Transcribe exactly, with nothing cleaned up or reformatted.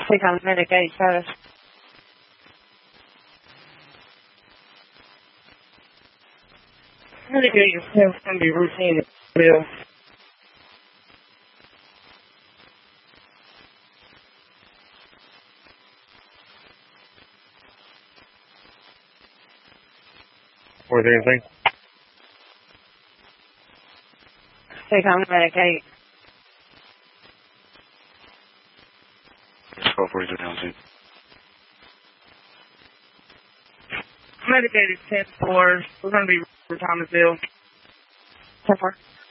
Take on Medicaid status. Medicaid is going to be routine bill. Was there anything? Take on Medicaid. twelve forty-two Townsend. Medicaid is ten four. We're going to be for Thomasville. ten four.